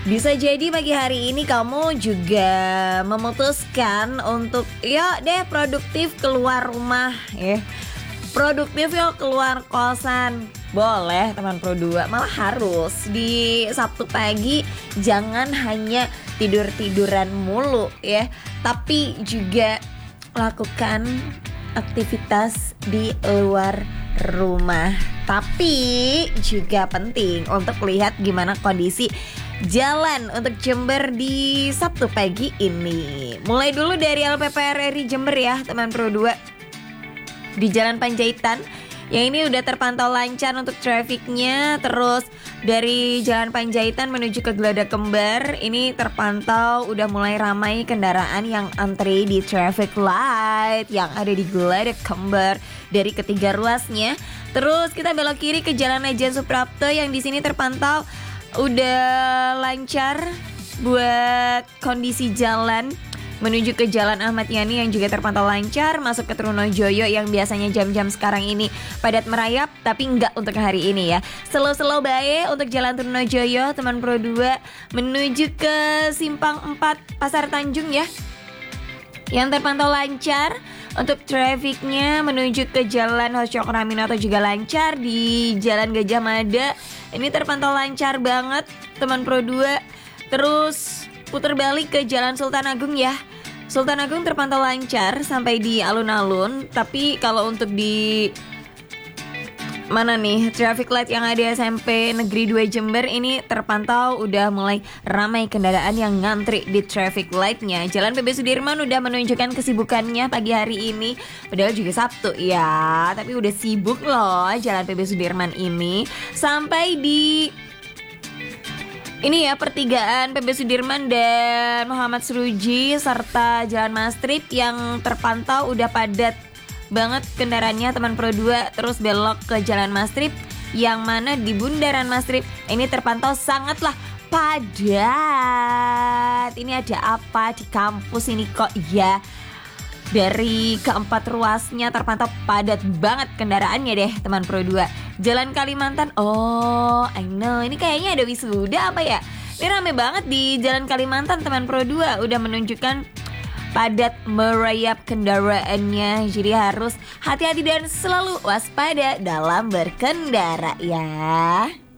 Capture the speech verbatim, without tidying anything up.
Bisa jadi pagi hari ini kamu juga memutuskan untuk yuk deh produktif keluar rumah ya. Produktif yuk keluar kosan. Boleh teman Pro dua, malah harus di Sabtu pagi jangan hanya tidur-tiduran mulu ya, tapi juga lakukan aktivitas di luar rumah. Tapi juga penting untuk lihat gimana kondisi jalan untuk Jember di Sabtu pagi ini. Mulai dulu dari L P P R R I Jember ya teman Pro dua. Di Jalan Panjaitan yang ini udah terpantau lancar untuk trafiknya. Terus dari Jalan Panjaitan menuju ke Glodok Kembar ini terpantau udah mulai ramai kendaraan yang antri di traffic light yang ada di Glodok Kembar dari ketiga ruasnya. Terus kita belok kiri ke Jalan Ajian Suprapto yang di sini terpantau udah lancar buat kondisi jalan menuju ke Jalan Ahmad Yani yang juga terpantau lancar. Masuk ke Trunojoyo yang biasanya jam-jam sekarang ini padat merayap, tapi enggak untuk hari ini ya. Slow-slow bae untuk Jalan Trunojoyo teman Pro dua menuju ke Simpang empat Pasar Tanjung ya, yang terpantau lancar. Untuk trafiknya menuju ke Jalan Hoscok Raminoto juga lancar. Di Jalan Gajah Mada ini terpantau lancar banget teman Pro dua. Terus putar balik ke Jalan Sultan Agung ya. Sultan Agung terpantau lancar sampai di alun-alun. Tapi kalau untuk di mana nih traffic light yang ada S M P Negeri dua Jember ini terpantau udah mulai ramai kendaraan yang ngantri di traffic lightnya. Jalan P B Sudirman udah menunjukkan kesibukannya pagi hari ini, padahal juga Sabtu ya, tapi udah sibuk loh Jalan P B Sudirman ini. Sampai di ini ya pertigaan P B Sudirman dan Muhammad Seruji serta Jalan Mastrip yang terpantau udah padat banget kendaraannya teman Pro dua. Terus belok ke Jalan Mastrip yang mana di Bundaran Mastrip ini terpantau sangatlah padat. Ini ada apa di kampus ini kok ya? Dari keempat ruasnya terpantau padat banget kendaraannya deh teman Pro dua. Jalan Kalimantan, oh I know, ini kayaknya ada wisuda apa ya? Ini rame banget di Jalan Kalimantan teman Pro dua. Udah menunjukkan padat merayap kendaraannya. Jadi harus hati-hati dan selalu waspada dalam berkendara ya.